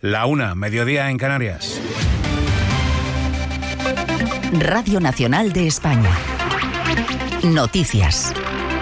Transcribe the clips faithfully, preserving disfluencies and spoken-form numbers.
La una, mediodía en Canarias. Radio Nacional de España. Noticias.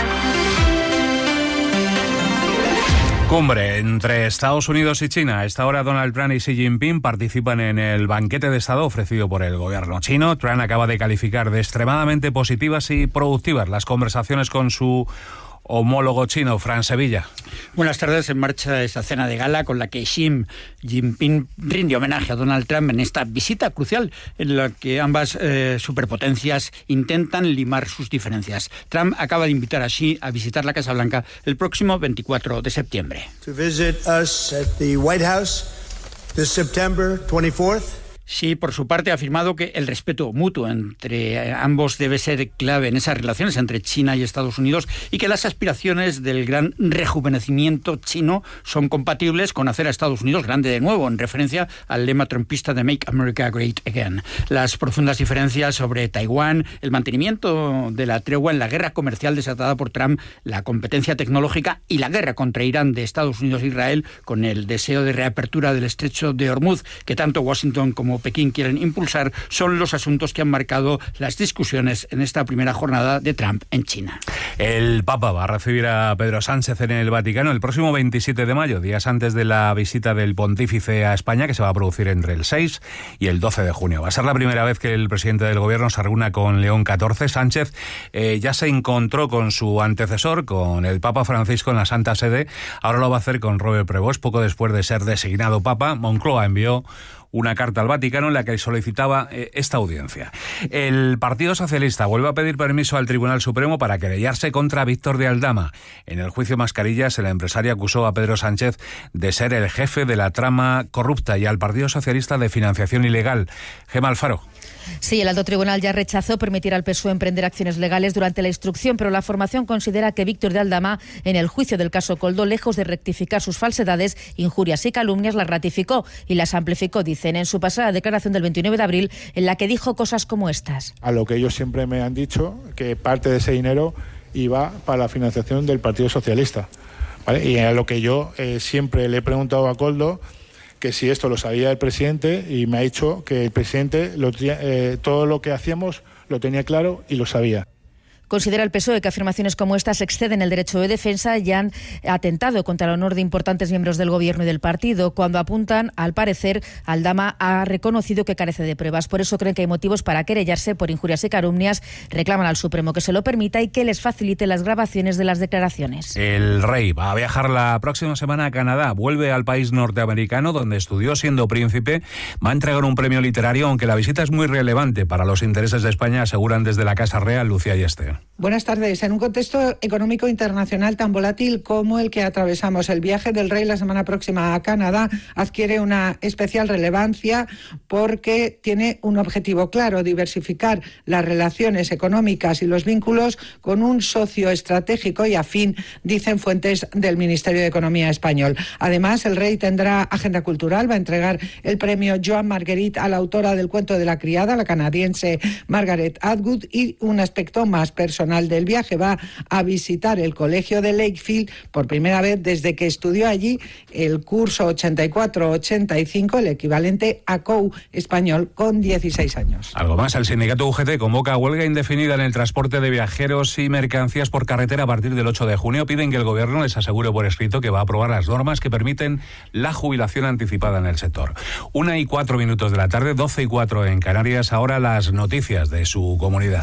Cumbre entre Estados Unidos y China. A esta hora Donald Trump y Xi Jinping participan en el banquete de Estado ofrecido por el gobierno chino. Trump acaba de calificar de extremadamente positivas y productivas las conversaciones con su homólogo chino, Fran Sevilla. Buenas tardes. En marcha esta cena de gala con la que Xi Jinping rinde homenaje a Donald Trump en esta visita crucial en la que ambas eh, superpotencias intentan limar sus diferencias. Trump acaba de invitar a Xi a visitar la Casa Blanca el próximo veinticuatro de septiembre. To visit us at the White House this September twenty-fourth. Xi, por su parte, ha afirmado que el respeto mutuo entre ambos debe ser clave en esas relaciones entre China y Estados Unidos y que las aspiraciones del gran rejuvenecimiento chino son compatibles con hacer a Estados Unidos grande de nuevo, en referencia al lema trumpista de Make America Great Again. Las profundas diferencias sobre Taiwán, el mantenimiento de la tregua en la guerra comercial desatada por Trump, la competencia tecnológica y la guerra contra Irán de Estados Unidos e Israel, con el deseo de reapertura del estrecho de Hormuz que tanto Washington como Pekín quieren impulsar, son los asuntos que han marcado las discusiones en esta primera jornada de Trump en China. El Papa va a recibir a Pedro Sánchez en el Vaticano el próximo veintisiete de mayo, días antes de la visita del pontífice a España, que se va a producir entre el seis y el doce de junio. Va a ser la primera vez que el presidente del gobierno se reúna con León catorce. Sánchez eh, ya se encontró con su antecesor, con el Papa Francisco en la Santa Sede. Ahora lo va a hacer con Robert Prevost, poco después de ser designado Papa. Moncloa envió una carta al Vaticano en la que solicitaba eh, esta audiencia. El Partido Socialista vuelve a pedir permiso al Tribunal Supremo para querellarse contra Víctor de Aldama. En el juicio Mascarillas, el empresario acusó a Pedro Sánchez de ser el jefe de la trama corrupta y al Partido Socialista de financiación ilegal. Gemma Alfaro. Sí, el alto tribunal ya rechazó permitir al P S O E emprender acciones legales durante la instrucción, pero la formación considera que Víctor de Aldama, en el juicio del caso Coldo, lejos de rectificar sus falsedades, injurias y calumnias, las ratificó y las amplificó, dicen, en su pasada declaración del veintinueve de abril, en la que dijo cosas como estas. A lo que ellos siempre me han dicho, que parte de ese dinero iba para la financiación del Partido Socialista, ¿vale? Y a lo que yo eh, siempre le he preguntado a Coldo que si esto lo sabía el presidente, y me ha dicho que el presidente lo, eh, todo lo que hacíamos lo tenía claro y lo sabía. Considera el P S O E que afirmaciones como estas exceden el derecho de defensa y han atentado contra el honor de importantes miembros del Gobierno y del partido. Cuando apuntan, al parecer, Aldama ha reconocido que carece de pruebas. Por eso creen que hay motivos para querellarse por injurias y calumnias. Reclaman al Supremo que se lo permita y que les facilite las grabaciones de las declaraciones. El rey va a viajar la próxima semana a Canadá. Vuelve al país norteamericano donde estudió siendo príncipe. Va a entregar un premio literario, aunque la visita es muy relevante para los intereses de España, aseguran desde la Casa Real. Lucía Yeste. Buenas tardes. En un contexto económico internacional tan volátil como el que atravesamos, el viaje del rey la semana próxima a Canadá adquiere una especial relevancia porque tiene un objetivo claro: diversificar las relaciones económicas y los vínculos con un socio estratégico y afín, dicen fuentes del Ministerio de Economía español. Además, el rey tendrá agenda cultural, va a entregar el premio Joan Marguerite a la autora del cuento de la criada, la canadiense Margaret Atwood, y un aspecto más personal personal del viaje. Va a visitar el colegio de Lakefield por primera vez desde que estudió allí el curso ochenta y cuatro ochenta y cinco, el equivalente a C O U español, con dieciséis años. Algo más, el sindicato U G T convoca huelga indefinida en el transporte de viajeros y mercancías por carretera a partir del ocho de junio. Piden que el gobierno les asegure por escrito que va a aprobar las normas que permiten la jubilación anticipada en el sector. Una y cuatro minutos de la tarde, doce y cuatro en Canarias. Ahora las noticias de su comunidad.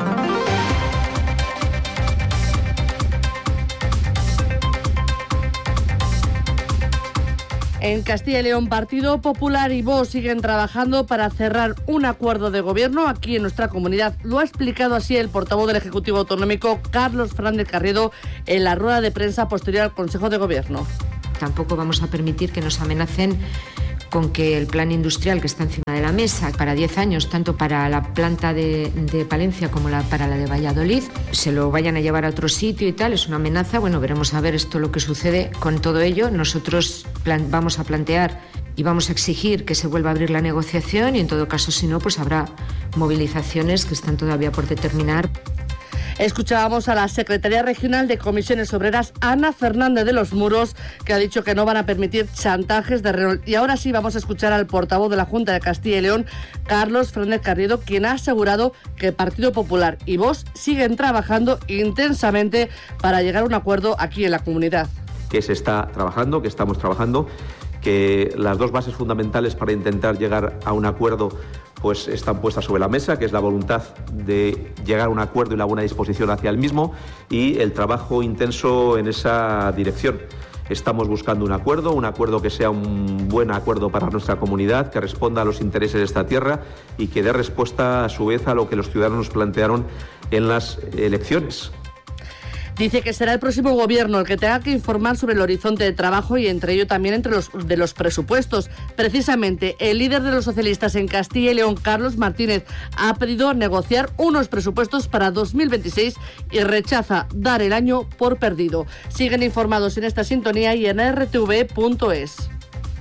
En Castilla y León, Partido Popular y Vox siguen trabajando para cerrar un acuerdo de gobierno aquí en nuestra comunidad. Lo ha explicado así el portavoz del Ejecutivo Autonómico, Carlos Fernández Carriedo, en la rueda de prensa posterior al Consejo de Gobierno. Tampoco vamos a permitir que nos amenacen con que el plan industrial que está encima de la mesa para diez años, tanto para la planta de, de Palencia como la, para la de Valladolid, se lo vayan a llevar a otro sitio y tal. Es una amenaza. Bueno, veremos a ver esto lo que sucede con todo ello. Nosotros plan, vamos a plantear y vamos a exigir que se vuelva a abrir la negociación y en todo caso, si no, pues habrá movilizaciones que están todavía por determinar. Escuchábamos a la secretaria regional de Comisiones Obreras, Ana Fernández de los Muros, que ha dicho que no van a permitir chantajes de Renault. Y ahora sí vamos a escuchar al portavoz de la Junta de Castilla y León, Carlos Fernández Carriedo, quien ha asegurado que el Partido Popular y Vox siguen trabajando intensamente para llegar a un acuerdo aquí en la comunidad. Que se está trabajando, que estamos trabajando, que las dos bases fundamentales para intentar llegar a un acuerdo pues están puestas sobre la mesa, que es la voluntad de llegar a un acuerdo y la buena disposición hacia el mismo, y el trabajo intenso en esa dirección. Estamos buscando un acuerdo, un acuerdo que sea un buen acuerdo para nuestra comunidad, que responda a los intereses de esta tierra y que dé respuesta a su vez a lo que los ciudadanos plantearon en las elecciones. Dice que será el próximo gobierno el que tenga que informar sobre el horizonte de trabajo y entre ello también entre los de los presupuestos. Precisamente el líder de los socialistas en Castilla y León, Carlos Martínez, ha pedido negociar unos presupuestos para dos mil veintiséis y rechaza dar el año por perdido. Siguen informados en esta sintonía y en r t v punto es.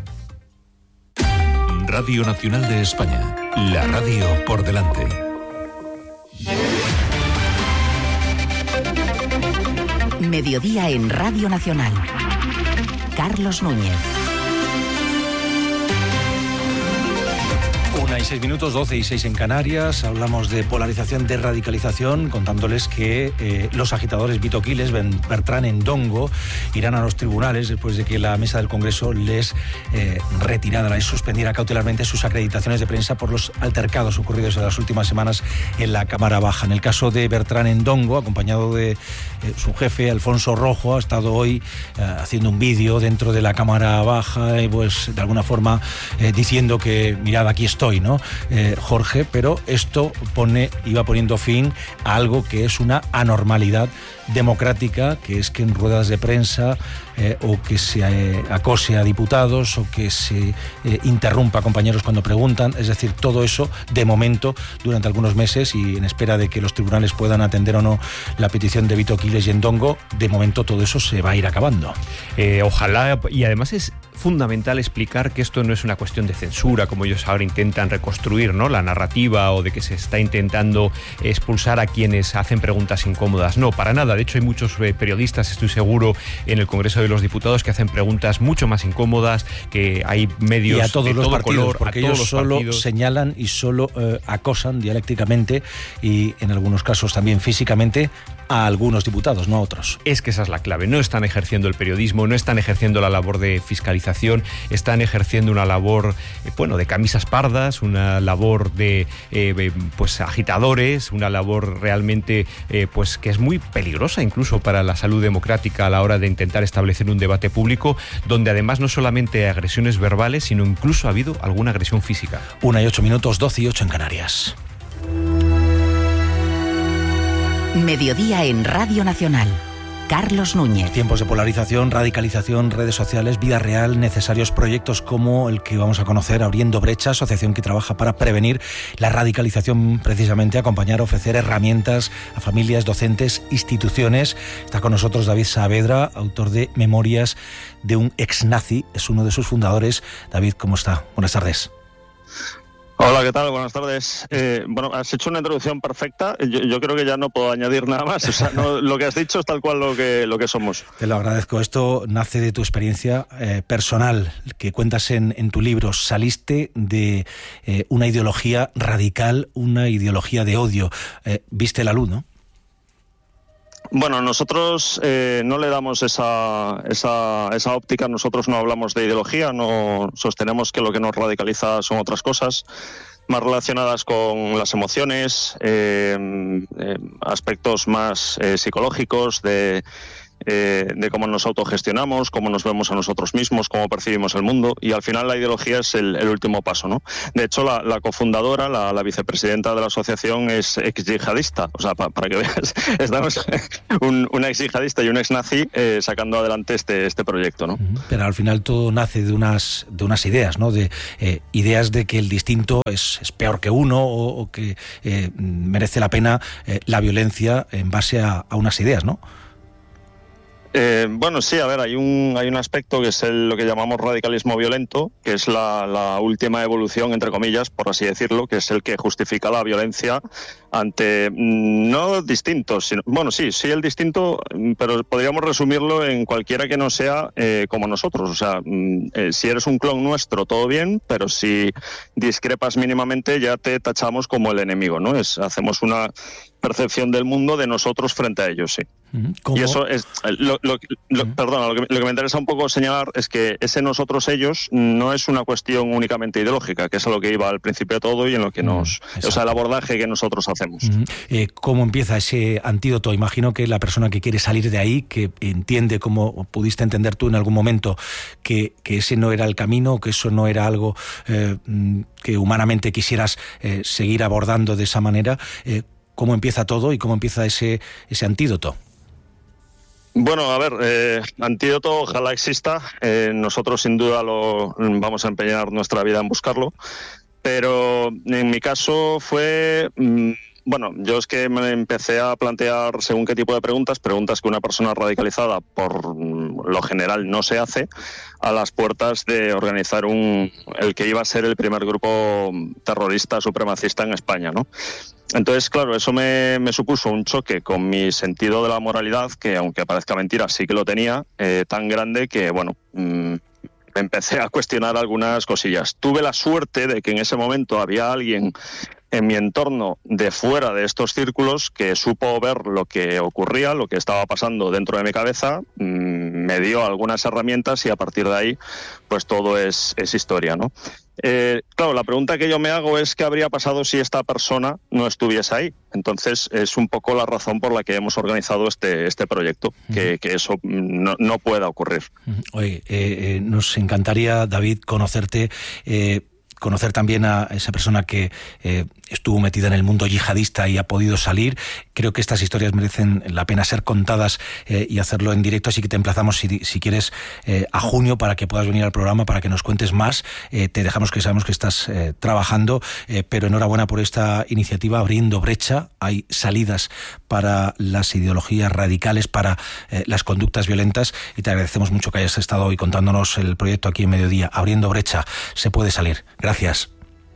Radio Nacional de España, la radio por delante. Mediodía en Radio Nacional. Carlos Núñez. Una y seis minutos, doce y seis en Canarias. Hablamos de polarización, de radicalización, contándoles que eh, los agitadores Vito Quiles, Bertrán Endongo, irán a los tribunales después de que la mesa del Congreso les eh, retirara y suspendiera cautelarmente sus acreditaciones de prensa por los altercados ocurridos en las últimas semanas en la Cámara Baja. En el caso de Bertrán Endongo, acompañado de eh, su jefe, Alfonso Rojo, ha estado hoy eh, haciendo un vídeo dentro de la Cámara Baja y pues de alguna forma eh, diciendo que, mirad, aquí estoy, ¿no? Eh, Jorge, pero esto pone, iba poniendo fin a algo que es una anormalidad democrática, que es que en ruedas de prensa eh, o que se eh, acose a diputados o que se eh, interrumpa a compañeros cuando preguntan, es decir, todo eso de momento durante algunos meses y en espera de que los tribunales puedan atender o no la petición de Vito Quiles y Endongo, de momento todo eso se va a ir acabando. Eh, ojalá, y además es fundamental explicar que esto no es una cuestión de censura, como ellos ahora intentan reconstruir, ¿no?, la narrativa, o de que se está intentando expulsar a quienes hacen preguntas incómodas. No, para nada. De hecho, hay muchos eh, periodistas, estoy seguro, en el Congreso de los Diputados que hacen preguntas mucho más incómodas, que hay medios y a todos de los todo partidos, color, porque a todos ellos los solo partidos. señalan y solo eh, acosan dialécticamente y en algunos casos también físicamente a algunos diputados, no a otros. Es que esa es la clave. No están ejerciendo el periodismo, no están ejerciendo la labor de fiscalización, están ejerciendo una labor, eh, bueno, de camisas pardas, una labor de eh, pues agitadores, una labor realmente eh, pues que es muy peligrosa incluso para la salud democrática a la hora de intentar establecer un debate público, donde además no solamente hay agresiones verbales, sino incluso ha habido alguna agresión física. Una y ocho minutos, doce y ocho en Canarias. Mediodía en Radio Nacional. Carlos Núñez. Tiempos de polarización, radicalización, redes sociales, vida real, necesarios proyectos como el que vamos a conocer, Abriendo Brecha, asociación que trabaja para prevenir la radicalización, precisamente acompañar, ofrecer herramientas a familias, docentes, instituciones. Está con nosotros David Saavedra, autor de Memorias de un ex-nazi, es uno de sus fundadores. David, ¿cómo está? Buenas tardes. Hola, ¿qué tal? Buenas tardes. Eh, bueno, has hecho una introducción perfecta. Yo, yo creo que ya no puedo añadir nada más. O sea, no, lo que has dicho es tal cual lo que, lo que somos. Te lo agradezco. Esto nace de tu experiencia eh, personal, que cuentas en, en tu libro. Saliste de eh, una ideología radical, una ideología de odio. Eh, viste la luz, ¿no? Bueno, nosotros eh, no le damos esa, esa, esa óptica, nosotros no hablamos de ideología, no sostenemos que lo que nos radicaliza son otras cosas más relacionadas con las emociones, eh, eh, aspectos más eh, psicológicos de... Eh, de cómo nos autogestionamos, cómo nos vemos a nosotros mismos, cómo percibimos el mundo, y al final la ideología es el, el último paso, ¿no? De hecho, la, la cofundadora, la, la vicepresidenta de la asociación es ex yihadista, o sea, pa, para que veas, estamos un, una ex yihadista y un ex nazi eh, sacando adelante este, este proyecto, ¿no? Pero al final todo nace de unas, de unas ideas, ¿no? De eh, ideas de que el distinto es, es peor que uno o, o que eh, merece la pena eh, la violencia en base a, a unas ideas, ¿no? Eh, bueno, sí, a ver, hay un hay un aspecto que es el, lo que llamamos radicalismo violento, que es la, la última evolución, entre comillas, por así decirlo, que es el que justifica la violencia ante, no distintos, sino, bueno, sí, sí el distinto, pero podríamos resumirlo en cualquiera que no sea eh, como nosotros. O sea, eh, si eres un clon nuestro, todo bien, pero si discrepas mínimamente ya te tachamos como el enemigo, ¿no? Es, hacemos una percepción del mundo de nosotros frente a ellos, sí. ¿Cómo? Y eso es, lo, lo, lo, uh-huh. perdona, lo que, lo que me interesa un poco señalar es que ese nosotros ellos no es una cuestión únicamente ideológica, que es a lo que iba al principio de todo y en lo que nos, uh-huh. o sea, el abordaje que nosotros hacemos. Uh-huh. Eh, ¿Cómo empieza ese antídoto? Imagino que la persona que quiere salir de ahí, que entiende, como pudiste entender tú en algún momento, que, que ese no era el camino, que eso no era algo eh, que humanamente quisieras eh, seguir abordando de esa manera, eh, ¿cómo empieza todo y cómo empieza ese, ese antídoto? Bueno, a ver, eh, antídoto ojalá exista. Eh, nosotros sin duda lo vamos a empeñar nuestra vida en buscarlo. Pero en mi caso fue... Mmm, bueno, yo es que me empecé a plantear según qué tipo de preguntas, preguntas que una persona radicalizada por lo general no se hace, a las puertas de organizar un el que iba a ser el primer grupo terrorista supremacista en España, ¿no? Entonces, claro, eso me, me supuso un choque con mi sentido de la moralidad, que aunque parezca mentira, sí que lo tenía, eh, tan grande que, bueno, mmm, empecé a cuestionar algunas cosillas. Tuve la suerte de que en ese momento había alguien en mi entorno de fuera de estos círculos que supo ver lo que ocurría, lo que estaba pasando dentro de mi cabeza, mmm, me dio algunas herramientas y a partir de ahí, pues todo es, es historia, ¿no? Eh, claro, la pregunta que yo me hago es qué habría pasado si esta persona no estuviese ahí. Entonces es un poco la razón por la que hemos organizado este, este proyecto, uh-huh. que, que eso no, no pueda ocurrir. Uh-huh. Oye, eh, eh, nos encantaría, David, conocerte, eh, conocer también a esa persona que eh, estuvo metida en el mundo yihadista y ha podido salir. Creo que estas historias merecen la pena ser contadas eh, y hacerlo en directo, así que te emplazamos, si, si quieres, eh, a junio para que puedas venir al programa, para que nos cuentes más. Eh, te dejamos, que sabemos que estás eh, trabajando, eh, pero enhorabuena por esta iniciativa, Abriendo Brecha. Hay salidas para las ideologías radicales, para eh, las conductas violentas, y te agradecemos mucho que hayas estado hoy contándonos el proyecto aquí en Mediodía. Abriendo Brecha, se puede salir. Gracias.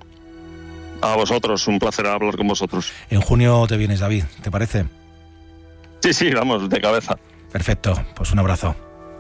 A vosotros, un placer hablar con vosotros. En junio te vienes, David, ¿te parece? Sí, sí, vamos, de cabeza. Perfecto, pues un abrazo.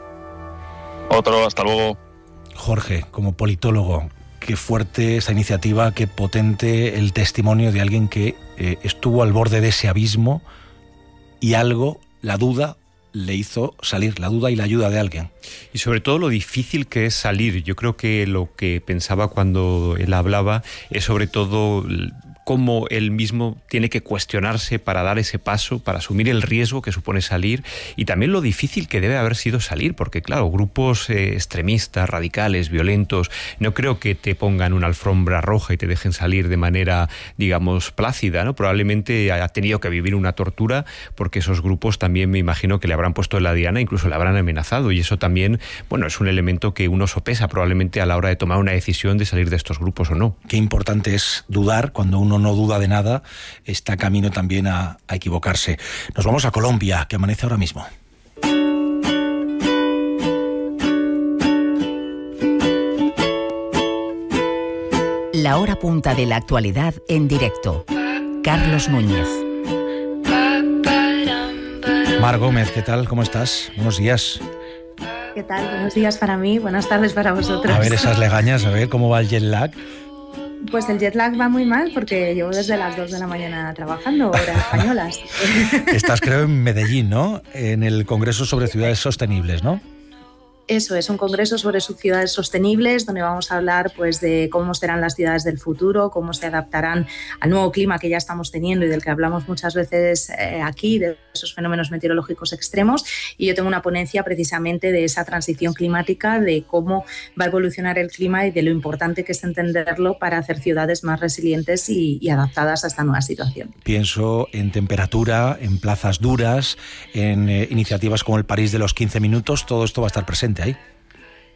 Otro, hasta luego. Jorge, como politólogo, qué fuerte esa iniciativa, qué potente el testimonio de alguien que eh, estuvo al borde de ese abismo y algo, la duda, le hizo salir, la duda y la ayuda de alguien. Y sobre todo lo difícil que es salir. Yo creo que lo que pensaba cuando él hablaba es sobre todo cómo él mismo tiene que cuestionarse para dar ese paso, para asumir el riesgo que supone salir, y también lo difícil que debe haber sido salir, porque claro, grupos eh, extremistas, radicales, violentos, no creo que te pongan una alfombra roja y te dejen salir de manera, digamos, plácida, ¿no? Probablemente haya tenido que vivir una tortura, porque esos grupos también me imagino que le habrán puesto en la diana, incluso le habrán amenazado, y eso también, bueno, es un elemento que uno sopesa probablemente a la hora de tomar una decisión de salir de estos grupos o no. Qué importante es dudar. Cuando uno no duda de nada, está camino también a, a equivocarse. Nos vamos a Colombia, que amanece ahora mismo. La hora punta de la actualidad en directo. Carlos Núñez. Mar Gómez, ¿qué tal? ¿Cómo estás? Buenos días. ¿Qué tal? Buenos días para mí, buenas tardes para vosotros. A ver esas legañas, a ver cómo va el jet lag. Pues el jet lag va muy mal porque llevo desde las dos de la mañana trabajando, horas españolas. Estás, creo, en Medellín, ¿no? En el Congreso sobre Ciudades Sostenibles, ¿no? Eso es, un congreso sobre sus ciudades sostenibles, donde vamos a hablar pues, de cómo serán las ciudades del futuro, cómo se adaptarán al nuevo clima que ya estamos teniendo y del que hablamos muchas veces eh, aquí, de esos fenómenos meteorológicos extremos. Y yo tengo una ponencia precisamente de esa transición climática, de cómo va a evolucionar el clima y de lo importante que es entenderlo para hacer ciudades más resilientes y, y adaptadas a esta nueva situación. Pienso en temperatura, en plazas duras, en eh, iniciativas como el París de los quince minutos, todo esto va a estar presente ahí.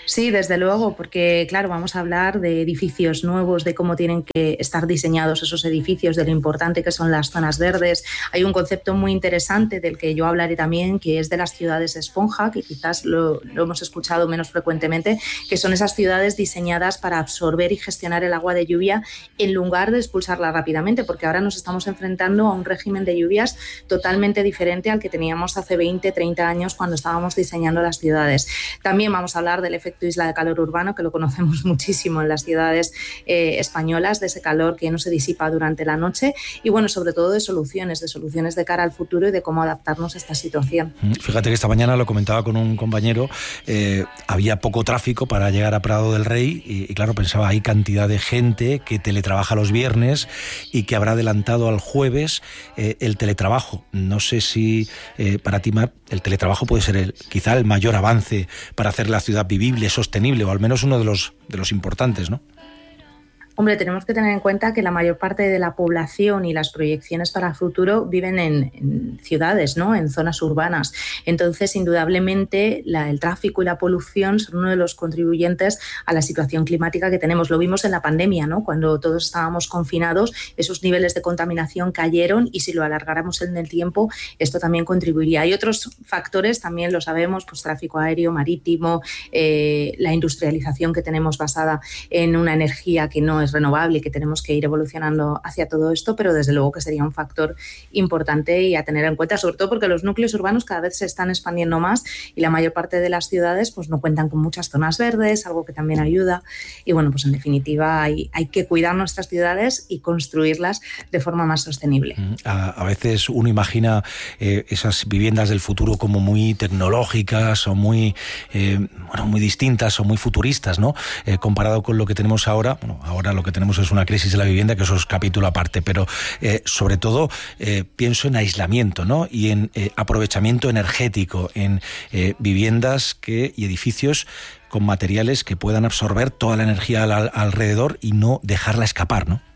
Sí, desde luego, porque claro, vamos a hablar de edificios nuevos, de cómo tienen que estar diseñados esos edificios, de lo importante que son las zonas verdes. Hay un concepto muy interesante del que yo hablaré también, que es de las ciudades esponja, que quizás lo, lo hemos escuchado menos frecuentemente, que son esas ciudades diseñadas para absorber y gestionar el agua de lluvia en lugar de expulsarla rápidamente, porque ahora nos estamos enfrentando a un régimen de lluvias totalmente diferente al que teníamos hace veinte, treinta años cuando estábamos diseñando las ciudades. También vamos a hablar del efecto isla de calor urbano, que lo conocemos muchísimo en las ciudades eh, españolas, de ese calor que no se disipa durante la noche y, bueno, sobre todo de soluciones, de soluciones de cara al futuro y de cómo adaptarnos a esta situación. Fíjate que esta mañana lo comentaba con un compañero, eh, había poco tráfico para llegar a Prado del Rey y, y, claro, pensaba, hay cantidad de gente que teletrabaja los viernes y que habrá adelantado al jueves eh, el teletrabajo. No sé si eh, para ti, Mar, el teletrabajo puede ser el, quizá el mayor avance para hacer la ciudad vivible, sostenible, o al menos uno de los, de los importantes, ¿no? Hombre, tenemos que tener en cuenta que la mayor parte de la población y las proyecciones para el futuro viven en, en ciudades, ¿no? En zonas urbanas. Entonces, indudablemente, la, el tráfico y la polución son uno de los contribuyentes a la situación climática que tenemos. Lo vimos en la pandemia, ¿no? Cuando todos estábamos confinados, esos niveles de contaminación cayeron y si lo alargáramos en el tiempo, esto también contribuiría. Hay otros factores, también lo sabemos, pues tráfico aéreo, marítimo, eh, la industrialización que tenemos basada en una energía que no es renovable y que tenemos que ir evolucionando hacia todo esto, pero desde luego que sería un factor importante y a tener en cuenta, sobre todo porque los núcleos urbanos cada vez se están expandiendo más y la mayor parte de las ciudades pues no cuentan con muchas zonas verdes, algo que también ayuda y bueno, pues en definitiva hay, hay que cuidar nuestras ciudades y construirlas de forma más sostenible. A, a veces uno imagina eh, esas viviendas del futuro como muy tecnológicas o muy, eh, bueno, muy distintas o muy futuristas, ¿no? Eh, comparado con lo que tenemos ahora, bueno, ahora lo que tenemos es una crisis de la vivienda, que eso es capítulo aparte, pero eh, sobre todo eh, pienso en aislamiento, ¿no? Y en eh, aprovechamiento energético, en eh, viviendas que, y edificios con materiales que puedan absorber toda la energía al, alrededor y no dejarla escapar, ¿no?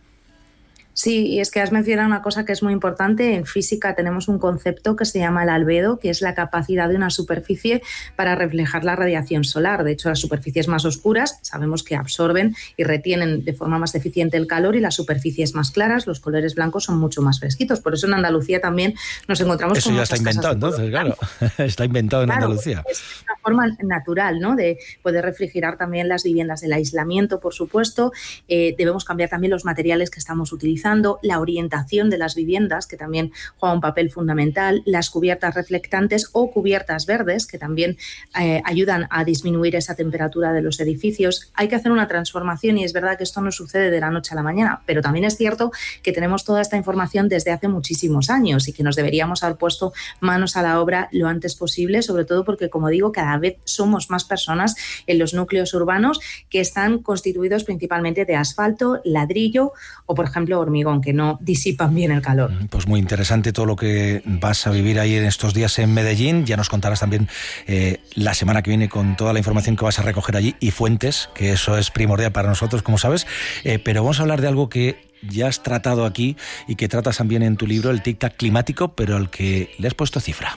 Sí, y es que has mencionado una cosa que es muy importante. En física tenemos un concepto que se llama el albedo, que es la capacidad de una superficie para reflejar la radiación solar. De hecho, las superficies más oscuras sabemos que absorben y retienen de forma más eficiente el calor y las superficies más claras, los colores blancos, son mucho más fresquitos. Por eso en Andalucía también nos encontramos eso con ya está inventado, entonces, claro. Está inventado en claro, Andalucía. Es una forma natural, ¿no?, de poder refrigerar también las viviendas. El aislamiento, por supuesto. Eh, debemos cambiar también los materiales que estamos utilizando, la orientación de las viviendas, que también juega un papel fundamental, las cubiertas reflectantes o cubiertas verdes, que también eh, ayudan a disminuir esa temperatura de los edificios. Hay que hacer una transformación y es verdad que esto no sucede de la noche a la mañana, pero también es cierto que tenemos toda esta información desde hace muchísimos años y que nos deberíamos haber puesto manos a la obra lo antes posible, sobre todo porque, como digo, cada vez somos más personas en los núcleos urbanos que están constituidos principalmente de asfalto, ladrillo o, por ejemplo, hormigón, que no disipan bien el calor. Pues muy interesante todo lo que vas a vivir ahí en estos días en Medellín. Ya nos contarás también eh, la semana que viene con toda la información que vas a recoger allí y fuentes, que eso es primordial para nosotros, como sabes. Eh, pero vamos a hablar de algo que ya has tratado aquí y que tratas también en tu libro, el tic-tac climático, pero al que le has puesto cifra.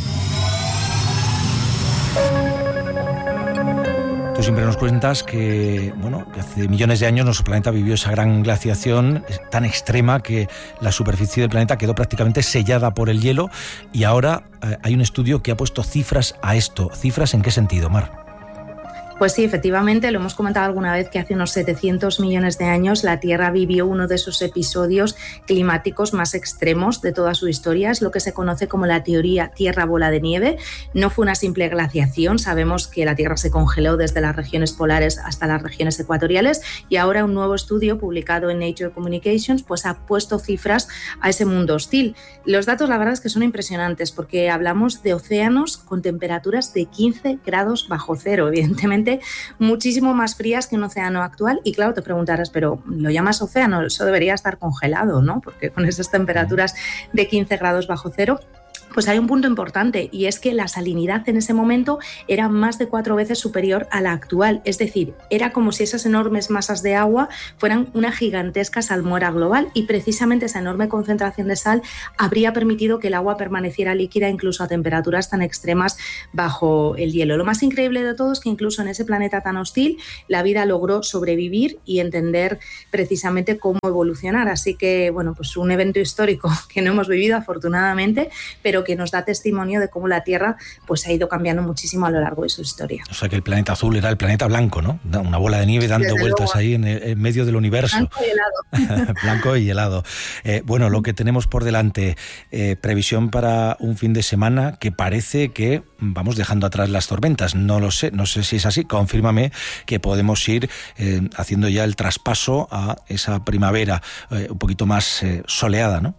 Tú siempre nos cuentas que, bueno, que hace millones de años nuestro planeta vivió esa gran glaciación tan extrema que la superficie del planeta quedó prácticamente sellada por el hielo y ahora eh, hay un estudio que ha puesto cifras a esto. ¿Cifras en qué sentido, Mar? Pues sí, efectivamente, lo hemos comentado alguna vez que hace unos setecientos millones de años la Tierra vivió uno de esos episodios climáticos más extremos de toda su historia. Es lo que se conoce como la teoría Tierra bola de nieve. No fue una simple glaciación, sabemos que la Tierra se congeló desde las regiones polares hasta las regiones ecuatoriales y ahora un nuevo estudio publicado en Nature Communications pues ha puesto cifras a ese mundo hostil. Los datos, la verdad, es que son impresionantes porque hablamos de océanos con temperaturas de quince grados bajo cero, evidentemente muchísimo más frías que un océano actual y claro, te preguntarás, pero ¿lo llamas océano? Eso debería estar congelado, ¿no? Porque con esas temperaturas de quince grados bajo cero. pues hay un punto importante, y es que la salinidad en ese momento era más de cuatro veces superior a la actual. Es decir, era como si esas enormes masas de agua fueran una gigantesca salmuera global, y precisamente esa enorme concentración de sal habría permitido que el agua permaneciera líquida incluso a temperaturas tan extremas bajo el hielo. Lo más increíble de todo es que incluso en ese planeta tan hostil la vida logró sobrevivir y entender precisamente cómo evolucionar. Así que, bueno, pues un evento histórico que no hemos vivido afortunadamente, pero que nos da testimonio de cómo la Tierra pues ha ido cambiando muchísimo a lo largo de su historia. O sea que el planeta azul era el planeta blanco, ¿no? Una bola de nieve dando Desde vueltas luego. ahí en, el, en medio del universo. Blanco y helado. Blanco y helado. Eh, bueno, lo que tenemos por delante, eh, previsión para un fin de semana que parece que vamos dejando atrás las tormentas. No lo sé, no sé si es así. Confírmame que podemos ir eh, haciendo ya el traspaso a esa primavera eh, un poquito más eh, soleada, ¿no?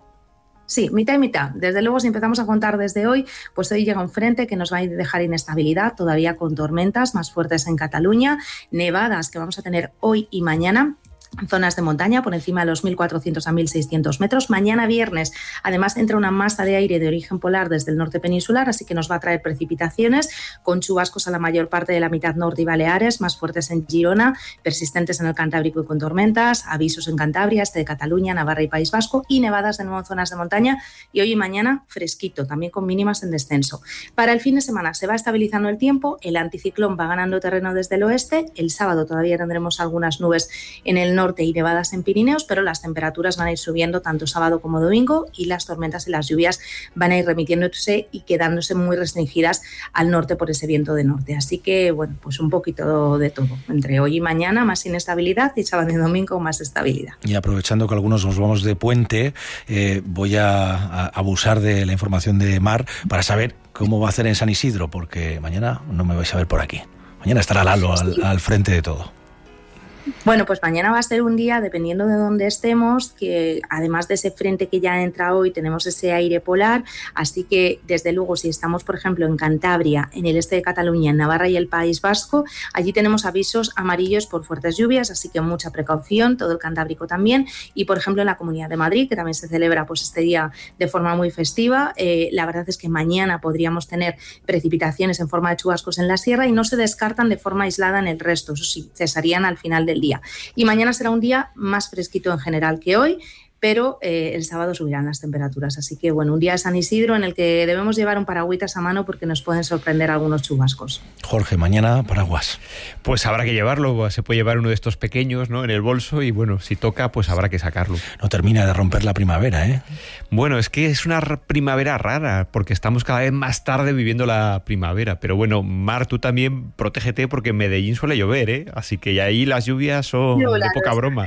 Sí, mitad y mitad. Desde luego, si empezamos a contar desde hoy, pues hoy llega un frente que nos va a dejar inestabilidad, todavía con tormentas más fuertes en Cataluña, nevadas que vamos a tener hoy y mañana, zonas de montaña por encima de los mil cuatrocientos a mil seiscientos metros. Mañana viernes, además, entra una masa de aire de origen polar desde el norte peninsular, así que nos va a traer precipitaciones con chubascos a la mayor parte de la mitad norte y Baleares, más fuertes en Girona, persistentes en el Cantábrico y con tormentas, avisos en Cantabria, este de Cataluña, Navarra y País Vasco, y nevadas de nuevo en zonas de montaña. Y hoy y mañana fresquito, también con mínimas en descenso. Para el fin de semana se va estabilizando el tiempo, el anticiclón va ganando terreno desde el oeste, el sábado todavía tendremos algunas nubes en el norte y nevadas en Pirineos, pero las temperaturas van a ir subiendo tanto sábado como domingo, y las tormentas y las lluvias van a ir remitiéndose y quedándose muy restringidas al norte por ese viento de norte. Así que, bueno, pues un poquito de todo. Entre hoy y mañana más inestabilidad, y sábado y domingo más estabilidad. Y aprovechando que algunos nos vamos de puente, eh, voy a, a abusar de la información de Mar para saber cómo va a hacer en San Isidro, porque mañana no me vais a ver por aquí. Mañana estará Lalo al, al frente de todo. Bueno, pues mañana va a ser un día, dependiendo de dónde estemos, que además de ese frente que ya entra hoy, tenemos ese aire polar, así que desde luego si estamos, por ejemplo, en Cantabria, en el este de Cataluña, en Navarra y el País Vasco, allí tenemos avisos amarillos por fuertes lluvias, así que mucha precaución, todo el Cantábrico también, y por ejemplo en la Comunidad de Madrid, que también se celebra pues este día de forma muy festiva, eh, la verdad es que mañana podríamos tener precipitaciones en forma de chubascos en la sierra y no se descartan de forma aislada en el resto, eso sí, cesarían al final del día. Y mañana será un día más fresquito en general que hoy, pero eh, el sábado subirán las temperaturas. Así que, bueno, un día de San Isidro en el que debemos llevar un paragüitas a mano porque nos pueden sorprender algunos chubascos. Jorge, mañana paraguas. Pues habrá que llevarlo, se puede llevar uno de estos pequeños, ¿no?, en el bolso, y bueno, si toca, pues habrá que sacarlo. No termina de romper la primavera, ¿eh? Bueno, es que es una primavera rara, porque estamos cada vez más tarde viviendo la primavera. Pero bueno, Mar, tú también protégete, porque en Medellín suele llover, ¿eh? Así que ahí las lluvias son no, de poca broma.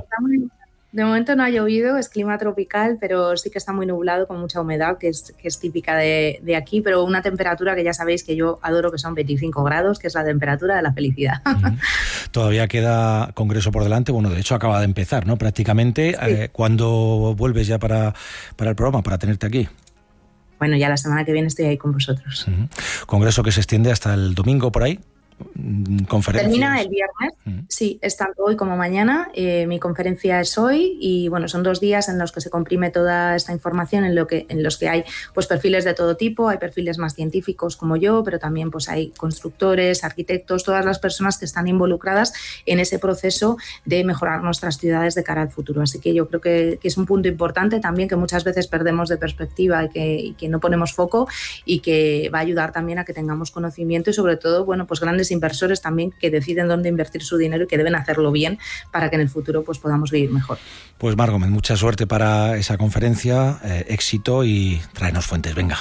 De momento no ha llovido, es clima tropical, pero sí que está muy nublado con mucha humedad, que es, que es típica de, de aquí, pero una temperatura que ya sabéis que yo adoro, que son veinticinco grados, que es la temperatura de la felicidad. Mm. Todavía queda congreso por delante, bueno, de hecho acaba de empezar, ¿no? Prácticamente. Sí. Eh, ¿Cuándo vuelves ya para, para el programa, para tenerte aquí? Bueno, ya la semana que viene estoy ahí con vosotros. Mm. Congreso que se extiende hasta el domingo por ahí. Conferencias. Termina el viernes, mm. sí, es tanto hoy como mañana. Eh, mi conferencia es hoy y bueno, son dos días en los que se comprime toda esta información, en, lo que, en los que hay pues perfiles de todo tipo, hay perfiles más científicos como yo, pero también pues hay constructores, arquitectos, todas las personas que están involucradas en ese proceso de mejorar nuestras ciudades de cara al futuro. Así que yo creo que, que es un punto importante también que muchas veces perdemos de perspectiva y que, y que no ponemos foco, y que va a ayudar también a que tengamos conocimiento y sobre todo, bueno, pues grandes inversores también que deciden dónde invertir su dinero y que deben hacerlo bien para que en el futuro pues podamos vivir mejor. Pues Mar Gómez, mucha suerte para esa conferencia, eh, éxito y tráenos fuentes, venga.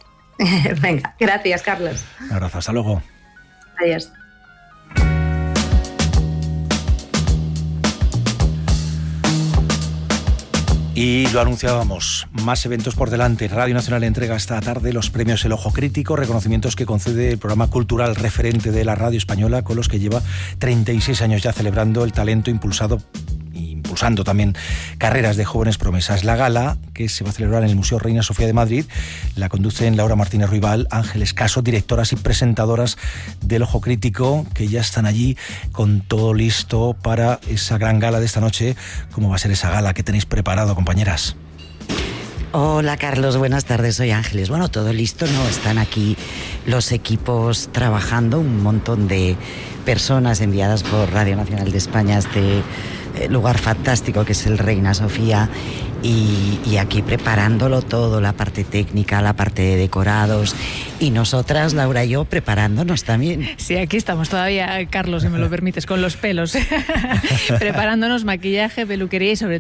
Venga, gracias Carlos. Un abrazo, hasta luego. Adiós. Y lo anunciábamos, más eventos por delante. Radio Nacional entrega esta tarde los premios El Ojo Crítico, reconocimientos que concede el programa cultural referente de la radio española, con los que lleva treinta y seis años ya celebrando el talento impulsado impulsando también carreras de jóvenes promesas. La gala, que se va a celebrar en el Museo Reina Sofía de Madrid, la conducen Laura Martínez Ruibal, Ángeles Caso, directoras y presentadoras del Ojo Crítico, que ya están allí con todo listo para esa gran gala de esta noche. ¿Cómo va a ser esa gala que tenéis preparado, compañeras? Hola Carlos, buenas tardes, soy Ángeles. Bueno, todo listo, ¿no? Están aquí los equipos trabajando, un montón de personas enviadas por Radio Nacional de España a este lugar fantástico que es el Reina Sofía y, y aquí preparándolo todo, la parte técnica, la parte de decorados y nosotras, Laura y yo, preparándonos también. Sí, aquí estamos todavía, Carlos, si me lo permites, con los pelos, preparándonos maquillaje, peluquería y sobre